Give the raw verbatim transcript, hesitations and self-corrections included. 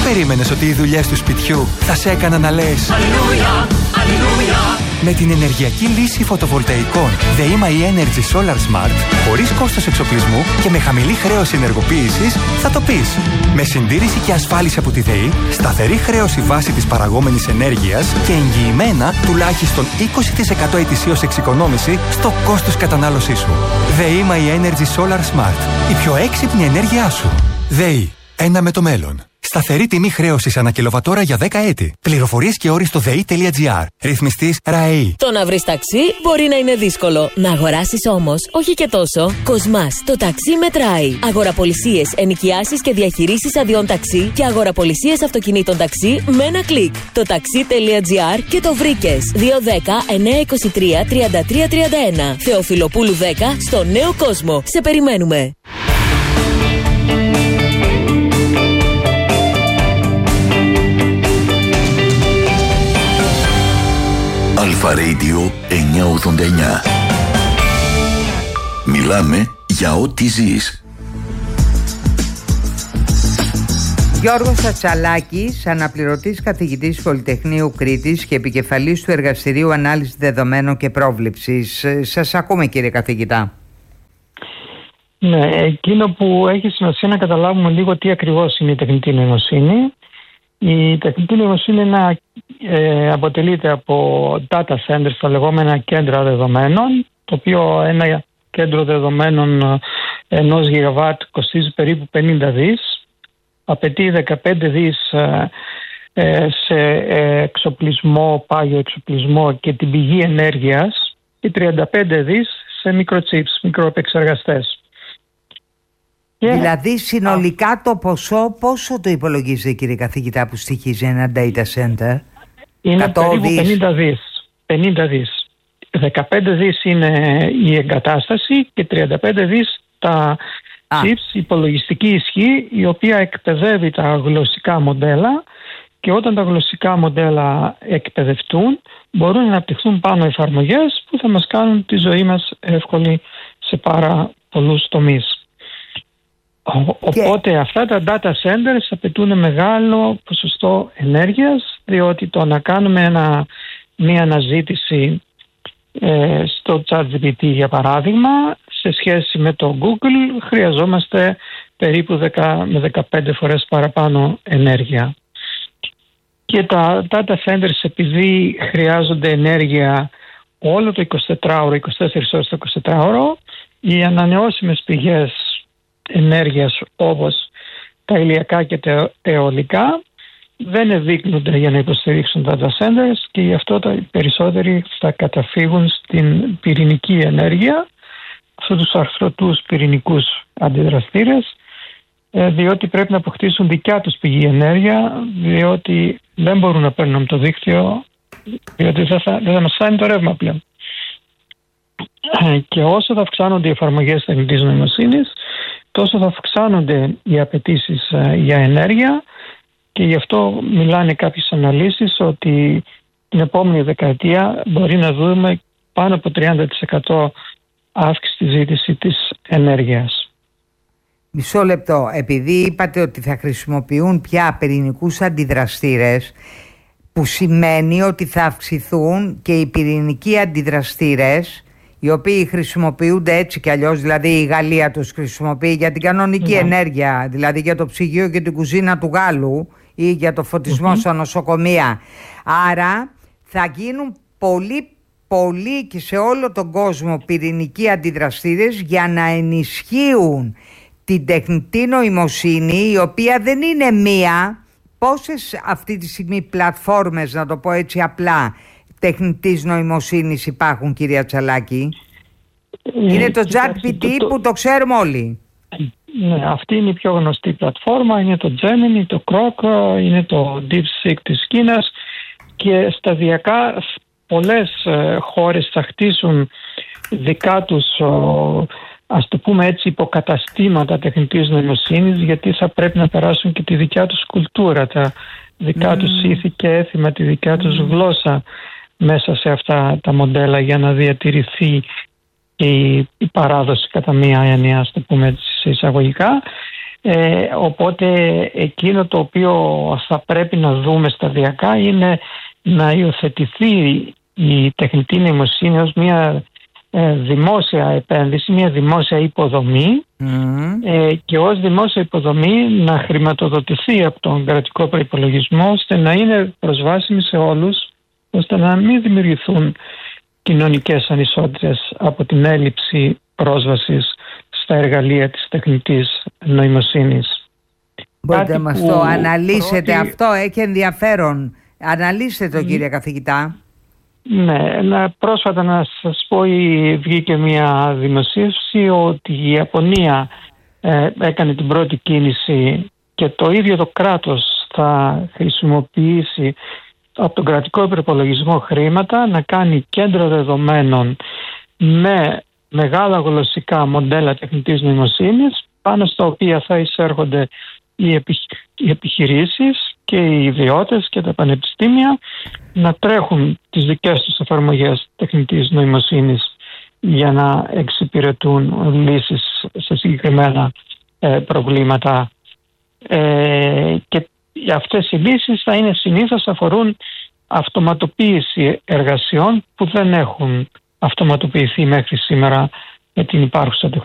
περίμενες ότι οι δουλειές του σπιτιού θα σε έκαναν να λες Αλληλούια, Αλληλούια? Με την ενεργειακή λύση φωτοβολταϊκών ΔΕΗ Energy Solar Smart, χωρίς κόστος εξοπλισμού και με χαμηλή χρέωση ενεργοποίησης, θα το πεις. Με συντήρηση και ασφάλιση από τη ΔΕΗ, σταθερή χρέωση βάση της παραγόμενης ενέργειας και εγγυημένα τουλάχιστον είκοσι τοις εκατό ετησίως εξοικονόμηση στο κόστος κατανάλωσής σου. ΔΕΗ Energy Solar Smart. Η πιο έξυπνη ενέργειά σου. ΔΕΗ. Ένα με το μέλλον. Σταθερή τιμή χρέωσης ανά κιλοβατόρα για δέκα έτη. Πληροφορίες και όροι στο δei.gr. Ρυθμιστής ΡΑΕΗ. Το να βρεις ταξί μπορεί να είναι δύσκολο. Να αγοράσεις όμως, όχι και τόσο. Κοσμάς, το ταξί μετράει. Αγοραπολισίες, ενοικιάσεις και διαχειρήσεις αδειών ταξί και αγοραπολισίες αυτοκινήτων ταξί με ένα κλικ. Το ταξί.gr και το βρήκες. δύο δέκα εννιακόσια είκοσι τρία τριάντα τρία τριάντα ένα. Θεοφιλοπούλου δέκα στο Νέο Κόσμο. Σε περιμένουμε. Αλφα Radio εννιακόσια ογδόντα εννιά. Μιλάμε για ό,τι ζεις. Γιώργος Ατσαλάκης, αναπληρωτής καθηγητής Πολυτεχνείου Κρήτης και επικεφαλής του Εργαστηρίου Ανάλυσης Δεδομένων και Πρόβλεψης. Σας ακούμε, κύριε καθηγητά. Ναι, εκείνο που έχει σημασία να καταλάβουμε λίγο τι ακριβώς είναι η τεχνητή νοημοσύνη. Η τεχνητή νοημοσύνη είναι, ε, αποτελείται από data centers, τα λεγόμενα κέντρα δεδομένων, το οποίο ένα κέντρο δεδομένων ενός γιγαβάτ κοστίζει περίπου πενήντα δις, απαιτεί δεκαπέντε δις ε, ε, σε εξοπλισμό, πάγιο εξοπλισμό και την πηγή ενέργειας και τριάντα πέντε δις σε μικροτσίπς, μικροεπεξεργαστές. Δηλαδή συνολικά το ποσό πόσο το υπολογίζετε, κύριε καθηγητά, που στοιχίζει ένα data center? Είναι περίπου δις. πενήντα δις. πενήντα δις. δεκαπέντε δις είναι η εγκατάσταση και τριάντα πέντε δις τα chips, υπολογιστική ισχύ, η οποία εκπαιδεύει τα γλωσσικά μοντέλα, και όταν τα γλωσσικά μοντέλα εκπαιδευτούν μπορούν να αναπτυχθούν πάνω εφαρμογές που θα μας κάνουν τη ζωή μας εύκολη σε πάρα πολλούς τομείς. Οπότε αυτά τα data centers απαιτούν μεγάλο ποσοστό ενέργειας, διότι το να κάνουμε ένα, μια αναζήτηση ε, στο ChatGPT, για παράδειγμα, σε σχέση με το Google χρειαζόμαστε περίπου δέκα με δεκαπέντε φορές παραπάνω ενέργεια. Και τα data centers, επειδή χρειάζονται ενέργεια όλο το εικοσιτετράωρο, είκοσι τέσσερις ώρες το εικοσιτετράωρο, οι ανανεώσιμες πηγές ενέργειας όπως τα ηλιακά και τα αιωλικά δεν ευδείκνονται για να υποστηρίξουν τα data centers, και γι' αυτό τα περισσότεροι θα καταφύγουν στην πυρηνική ενέργεια, αυτούς τους αρθρωτούς πυρηνικούς αντιδραστήρες, διότι πρέπει να αποκτήσουν δικιά τους πηγή ενέργεια, διότι δεν μπορούν να παίρνουν το δίκτυο, διότι δεν θα, δεν θα μας φτάνει το ρεύμα πλέον. Και όσο θα αυξάνονται οι εφαρμογές τεχνητής νοημοσύνης, τόσο θα αυξάνονται οι απαιτήσεις για ενέργεια, και γι' αυτό μιλάνε κάποιες αναλύσεις ότι την επόμενη δεκαετία μπορεί να δούμε πάνω από τριάντα τοις εκατό αύξηση στη ζήτηση της ενέργειας. Μισό λεπτό. Επειδή είπατε ότι θα χρησιμοποιούν πια πυρηνικούς αντιδραστήρες, που σημαίνει ότι θα αυξηθούν και οι πυρηνικοί αντιδραστήρες, οι οποίοι χρησιμοποιούνται έτσι κι αλλιώς, δηλαδή η Γαλλία τους χρησιμοποιεί για την κανονική yeah. ενέργεια, δηλαδή για το ψυγείο και την κουζίνα του Γάλλου ή για το φωτισμό mm-hmm. στα νοσοκομεία. Άρα θα γίνουν πολύ πολύ και σε όλο τον κόσμο πυρηνικοί αντιδραστήρες για να ενισχύουν την τεχνητή νοημοσύνη, η οποία δεν είναι μία. Πόσες αυτή τη στιγμή πλατφόρμες, να το πω έτσι απλά, τεχνητής νοημοσύνης υπάρχουν, κυρία Τσαλάκη? Ε, είναι το ChatGPT το, το, που το ξέρουμε όλοι. Ναι, αυτή είναι η πιο γνωστή πλατφόρμα, είναι το Gemini, το Grok, είναι το DeepSeek της Κίνας, και σταδιακά πολλές ε, χώρες θα χτίσουν δικά τους, ο, ας το πούμε έτσι, υποκαταστήματα τεχνητής νοημοσύνης, γιατί θα πρέπει να περάσουν και τη δικιά τους κουλτούρα, τα δικά mm. τους ήθη και έθιμα, τη δικιά τους mm. γλώσσα μέσα σε αυτά τα μοντέλα, για να διατηρηθεί η, η παράδοση κατά μία έννοια, ας το πούμε έτσι, σε εισαγωγικά. Ε, οπότε εκείνο το οποίο θα πρέπει να δούμε σταδιακά είναι να υιοθετηθεί η τεχνητή νοημοσύνη ως μια ε, δημόσια επένδυση, μια δημόσια υποδομή mm. ε, και ως δημόσια υποδομή να χρηματοδοτηθεί από τον κρατικό προϋπολογισμό ώστε να είναι προσβάσιμη σε όλους, ώστε να μην δημιουργηθούν κοινωνικές ανισότητες από την έλλειψη πρόσβασης στα εργαλεία της τεχνητής νοημοσύνης. Μπορείτε να μας το αναλύσετε πρώτη... αυτό, έχει ενδιαφέρον. Αναλύστε το, κύριε καθηγητά. Ναι, να, πρόσφατα να σας πω, βγήκε μια δημοσίευση ότι η Ιαπωνία ε, έκανε την πρώτη κίνηση και το ίδιο το κράτος θα χρησιμοποιήσει από τον κρατικό υπερπολογισμό χρήματα να κάνει κέντρο δεδομένων με μεγάλα γλωσσικά μοντέλα τεχνητής νοημοσύνης, πάνω στα οποία θα εισέρχονται οι, επιχ... οι επιχειρήσεις και οι ιδιώτες και τα πανεπιστήμια να τρέχουν τις δικές τους εφαρμογές τεχνητής νοημοσύνης για να εξυπηρετούν λύσεις σε συγκεκριμένα ε, προβλήματα. Ε, και αυτές οι λύσεις θα είναι συνήθως αφορούν αυτοματοποίηση εργασιών που δεν έχουν αυτοματοποιηθεί μέχρι σήμερα με την υπάρχουσα τεχνολογία.